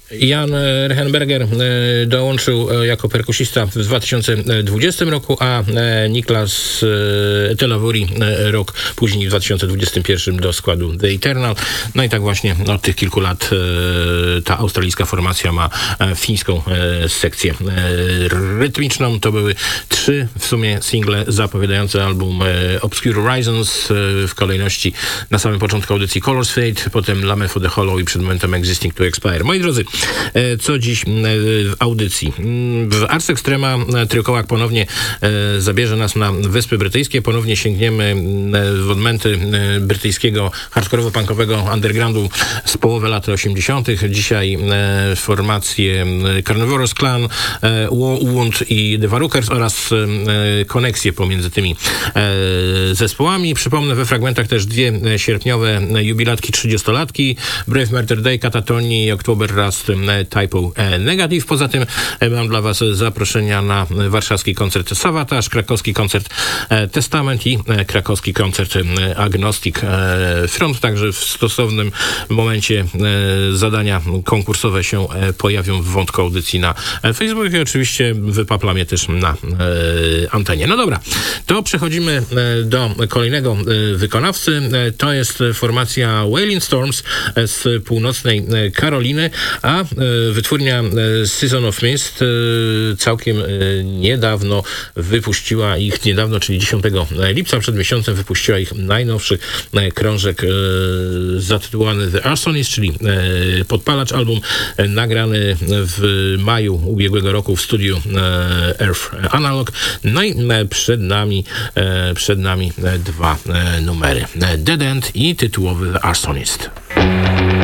Jan Rehenberger dołączył jako perkusista w 2020 roku, a Niklas Telavori rok później w 2021 do składu The Eternal. No i tak właśnie od tych kilku lat ta australijska formacja ma fińską sekcję rytmiczną. To były 3 w sumie single zapowiadające album Obscure Horizons, w kolejności na samym początku audycji Colors Fade, potem Lame for the Hollow i przed momentem Existing to Expire. Moi drodzy, co dziś w audycji? W Ars Extrema Trykołak ponownie zabierze nas na Wyspy Brytyjskie. Ponownie sięgniemy w odmęty brytyjskiego hardkorowo-punkowego undergroundu z połowy lat 80. Dzisiaj formacje Carnivorous Clan, Wound i The Varukers oraz koneksje pomiędzy tymi zespołami. Przypomnę we fragmentach też 2 sierpniowe jubilatki 30-latki. Brave Murder Day, Katatoni i October Rust Typo Negative. Poza tym mam dla was zaproszenia na warszawski koncert Savatage, krakowski koncert Testament i krakowski koncert Agnostic Front. Także w stosownym momencie zadania konkursowe się pojawią w wątku audycji na Facebooku i oczywiście wypaplam je też na antenie. No dobra, to przechodzimy do kolejnego wykonawcy. To jest formacja Wailing Storms z północnej Karoliny, a wytwórnia Season of Mist całkiem niedawno wypuściła ich, czyli 10 lipca, przed miesiącem wypuściła ich najnowszy krążek zatytułowany The Arsonist, czyli Podpalacz, album nagrany w maju ubiegłego roku w studiu Earth Analog. No i przed nami 2 numery. Dead End i tytułowy The Arsonist.